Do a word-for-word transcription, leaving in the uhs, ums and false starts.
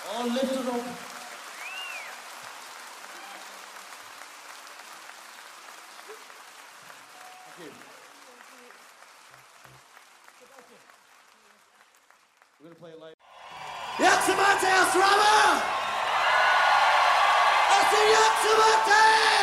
All lifted up. Thank you. We're going to play it live. Jak se máte, Ostrava? Asi jak se máte?